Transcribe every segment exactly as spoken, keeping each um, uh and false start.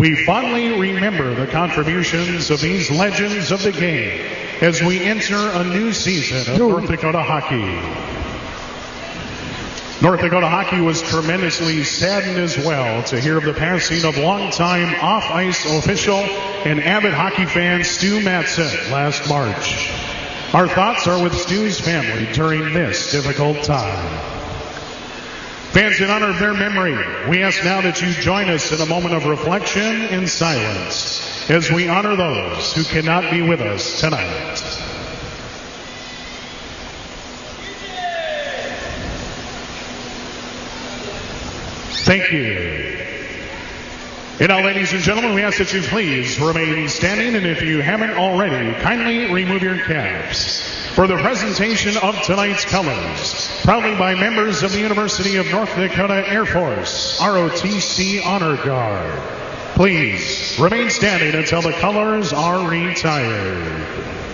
We fondly remember the contributions of these legends of the game as we enter a new season of North Dakota hockey. North Dakota hockey was tremendously saddened as well to hear of the passing of longtime off-ice official and avid hockey fan Stu Matson last March. Our thoughts are with Stu's family during this difficult time. Fans, in honor of their memory, we ask now that you join us in a moment of reflection and silence as we honor those who cannot be with us tonight. Thank you. And now, ladies and gentlemen, we ask that you please remain standing, and if you haven't already, kindly remove your caps for the presentation of tonight's colors, proudly by members of the University of North Dakota Air Force, R O T C Honor Guard. Please remain standing until the colors are retired.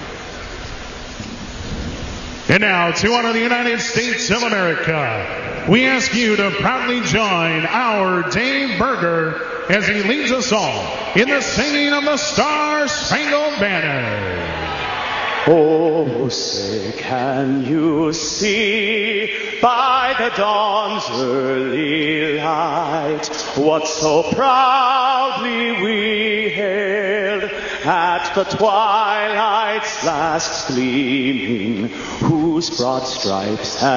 And now, to honor the United States of America, we ask you to proudly join our Dave Berger as he leads us all in the singing of the Star-Spangled Banner. Oh, say can you see by the dawn's early light what so proudly we hailed at the twilight's last gleaming, whose broad stripes